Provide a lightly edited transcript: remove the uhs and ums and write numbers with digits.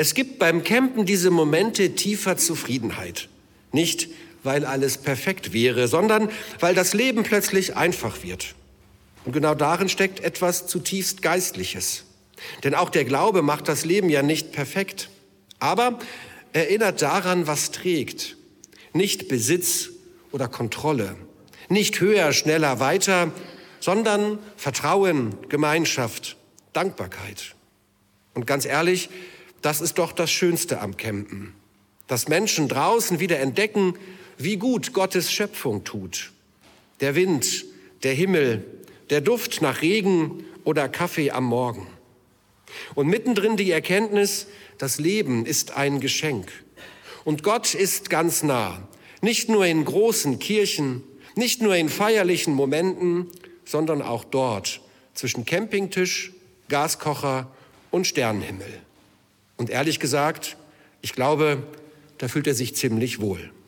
Es gibt beim Campen diese Momente tiefer Zufriedenheit. Nicht, weil alles perfekt wäre, sondern weil das Leben plötzlich einfach wird. Und genau darin steckt etwas zutiefst Geistliches. Denn auch der Glaube macht das Leben ja nicht perfekt, aber erinnert daran, was trägt. Nicht Besitz oder Kontrolle, nicht höher, schneller, weiter, sondern Vertrauen, Gemeinschaft, Dankbarkeit. Und ganz ehrlich, das ist doch das Schönste am Campen, dass Menschen draußen wieder entdecken, wie gut Gottes Schöpfung tut. Der Wind, der Himmel, der Duft nach Regen oder Kaffee am Morgen. Und mittendrin die Erkenntnis, das Leben ist ein Geschenk. Und Gott ist ganz nah, nicht nur in großen Kirchen, nicht nur in feierlichen Momenten, sondern auch dort zwischen Campingtisch, Gaskocher und Sternenhimmel. Und ehrlich gesagt, ich glaube, da fühlt er sich ziemlich wohl.